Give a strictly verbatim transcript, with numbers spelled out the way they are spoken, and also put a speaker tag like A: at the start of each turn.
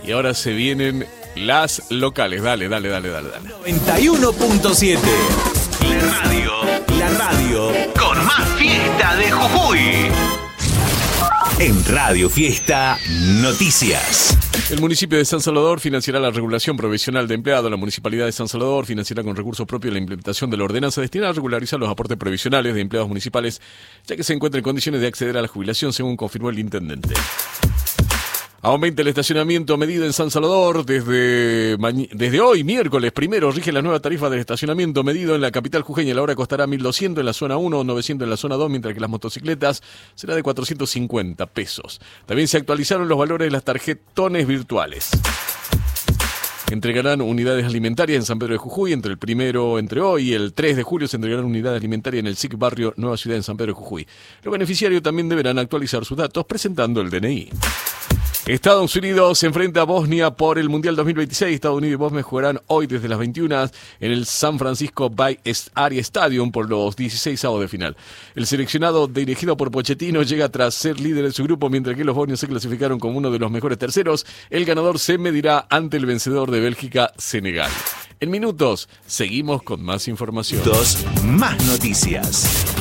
A: Y ahora se vienen las locales. Dale, dale, dale, dale, dale.
B: noventa y uno punto siete. La radio. La radio. Con más fiesta de Jujuy. En Radio Fiesta Noticias.
A: El municipio de San Salvador financiará la regulación provisional de empleado. La municipalidad de San Salvador financiará con recursos propios la implementación de la ordenanza destinada a regularizar los aportes provisionales de empleados municipales, ya que se encuentra en condiciones de acceder a la jubilación, según confirmó el intendente. Aumenta el estacionamiento medido en San Salvador. Desde, desde hoy, miércoles primero, rige la nueva tarifa del estacionamiento medido en la capital jujeña. La hora costará mil doscientos en la zona uno, novecientos en la zona dos, mientras que las motocicletas será de cuatrocientos cincuenta pesos. También se actualizaron los valores de las tarjetones virtuales. Entregarán unidades alimentarias en San Pedro de Jujuy. Entre el primero, entre hoy y el tres de julio se entregarán unidades alimentarias en el S I C Barrio Nueva Ciudad en San Pedro de Jujuy. Los beneficiarios también deberán actualizar sus datos presentando el D N I. Estados Unidos se enfrenta a Bosnia por el Mundial dos mil veintiséis. Estados Unidos y Bosnia jugarán hoy desde las veintiuna en el San Francisco Bay Area Stadium por los dieciséis avos de final. El seleccionado dirigido por Pochettino llega tras ser líder de su grupo, mientras que los bosnios se clasificaron como uno de los mejores terceros. El ganador se medirá ante el vencedor de Bélgica, Senegal. En minutos, seguimos con más información.
B: Dos más noticias.